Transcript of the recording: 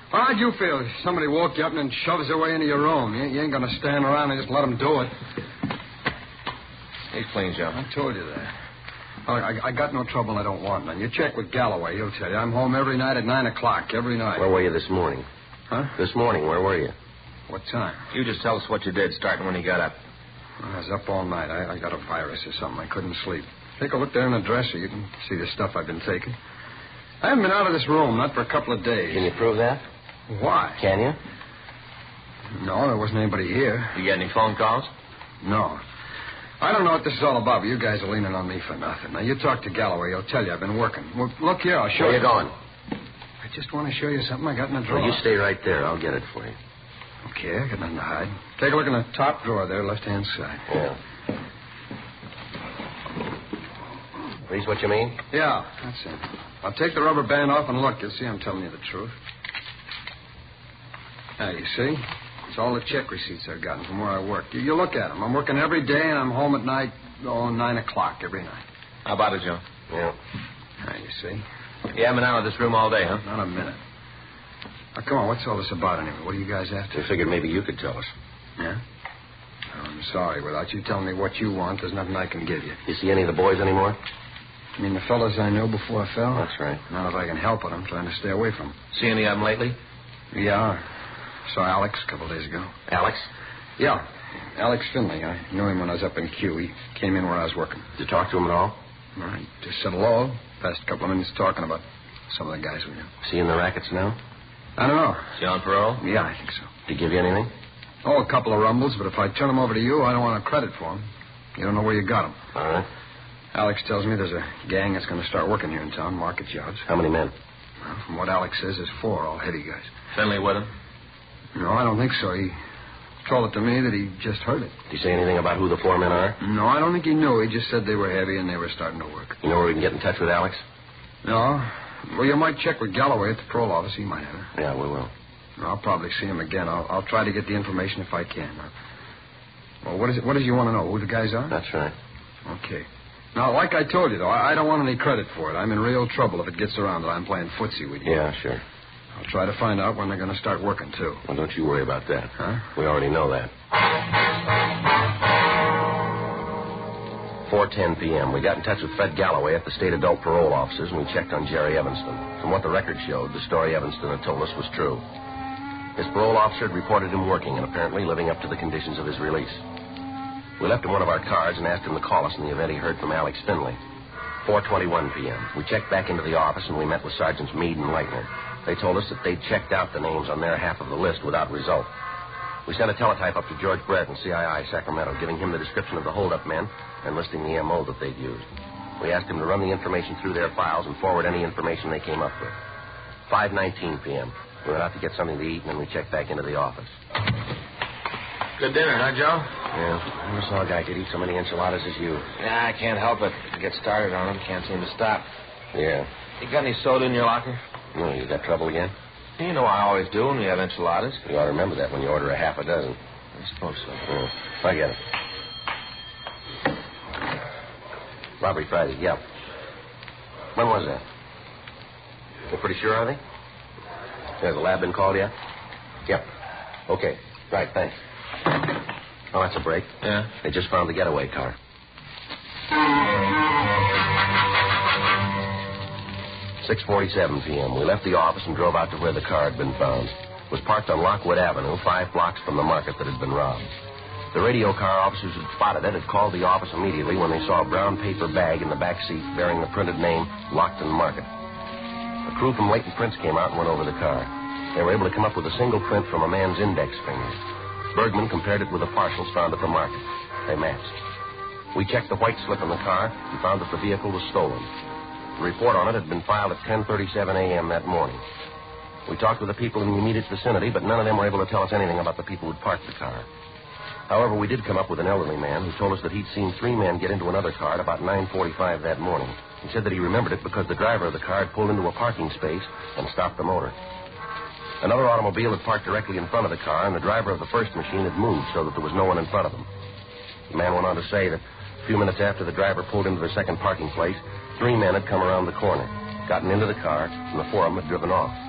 How'd you feel? Somebody woke you up and then shoves their way into your room. You ain't going to stand around and just let them do it. He's clean, Joe. I told you that. Oh, I got no trouble. I don't want none. You check with Galloway. He'll tell you. I'm home every night at 9 o'clock, every night. Where were you this morning? Huh? This morning, where were you? What time? You just tell us what you did, starting when you got up. I was up all night. I got a virus or something. I couldn't sleep. Take a look there in the dresser. You can see the stuff I've been taking. I haven't been out of this room, not for a couple of days. Can you prove that? Why? Can you? No, there wasn't anybody here. You get any phone calls? No. I don't know what this is all about, but you guys are leaning on me for nothing. Now, you talk to Galloway. He'll tell you I've been working. Well, look here, I'll show you. Where you going? I just want to show you something I got in the drawer. Well, you stay right there. I'll get it for you. Okay, I got nothing to hide. Take a look in the top drawer there, left-hand side. Yeah. These what you mean? Yeah, that's it. I'll take the rubber band off and look. You'll see I'm telling you the truth. Now, you see? It's all the check receipts I've gotten from where I work. You look at them. I'm working every day, and I'm home at night, 9 o'clock every night. How about it, Joe? Yeah. Now, you see? You haven't been out of this room all day, huh? Not a minute. Now, come on, what's all this about anyway? What are you guys after? I figured maybe you could tell us. Yeah? Oh, I'm sorry. Without you telling me what you want, there's nothing I can give you. You see any of the boys anymore? You mean the fellas I knew before I fell? That's right. Not if I can help it. I'm trying to stay away from them. See any of them lately? Yeah. Saw Alex a couple of days ago. Alex? Yeah. Alex Finley. I knew him when I was up in Q. He came in where I was working. Did you talk to him at all? All right. Just said hello. Passed a couple of minutes talking about some of the guys we knew. Is he in the rackets now? I don't know. Is he on parole? Yeah, I think so. Did he give you anything? Oh, a couple of rumbles, but if I turn them over to you, I don't want a credit for them. You don't know where you got them. All right. Alex tells me there's a gang that's going to start working here in town, market jobs. How many men? Well, from what Alex says, there's 4, all heady guys. Finley with him? No, I don't think so. He told it to me that he just heard it. Did he say anything about who the 4 men are? No, I don't think he knew. He just said they were heavy and they were starting to work. You know where we can get in touch with Alex? No. Well, you might check with Galloway at the parole office. He might have it. Yeah, we will. I'll probably see him again. I'll try to get the information if I can. Well, what is it? What does you want to know? Who the guys are? That's right. Okay. Now, like I told you, though, I don't want any credit for it. I'm in real trouble if it gets around that I'm playing footsie with you. Yeah, sure. I'll try to find out when they're going to start working, too. Well, don't you worry about that. Huh? We already know that. 4:10 p.m. We got in touch with Fred Galloway at the state adult parole offices, and we checked on Jerry Evanston. From what the record showed, the story Evanston had told us was true. His parole officer had reported him working and apparently living up to the conditions of his release. We left him one of our cards and asked him to call us in the event he heard from Alex Finley. 4:21 p.m. We checked back into the office, and we met with Sergeants Meade and Leitner. They told us that they'd checked out the names on their half of the list without result. We sent a teletype up to George Brereton, CII, Sacramento, giving him the description of the holdup men and listing the M.O. that they'd used. We asked him to run the information through their files and forward any information they came up with. 5:19 p.m. We went out to get something to eat, and then we checked back into the office. Good dinner, huh, Joe? Yeah, I never saw a guy could eat so many enchiladas as you. Yeah, I can't help it. I get started on them. Can't seem to stop. Yeah. You got any soda in your locker? No, you got trouble again? You know I always do when we have enchiladas. You ought to remember that when you order a half a dozen. I suppose so. Yeah, I get it. Robbery Friday, yeah. When was that? You're pretty sure, are they? Has the lab been called yet? Yep. Okay. Right, thanks. Oh, that's a break. Yeah? They just found the getaway car. 6:47 p.m. We left the office and drove out to where the car had been found. It was parked on Lockwood Avenue, 5 blocks from the market that had been robbed. The radio car officers who spotted it had called the office immediately when they saw a brown paper bag in the back seat bearing the printed name Lockton Market. A crew from Leighton Prince came out and went over the car. They were able to come up with a single print from a man's index finger. Bergman compared it with the partials found at the market. They matched. We checked the white slip in the car and found that the vehicle was stolen. The report on it had been filed at 10:37 a.m. that morning. We talked with the people in the immediate vicinity, but none of them were able to tell us anything about the people who'd parked the car. However, we did come up with an elderly man who told us that he'd seen 3 men get into another car at about 9:45 that morning. He said that he remembered it because the driver of the car had pulled into a parking space and stopped the motor. Another automobile had parked directly in front of the car, and the driver of the first machine had moved so that there was no one in front of him. The man went on to say that a few minutes after the driver pulled into the second parking place, 3 men had come around the corner, gotten into the car, and the 4 of them had driven off.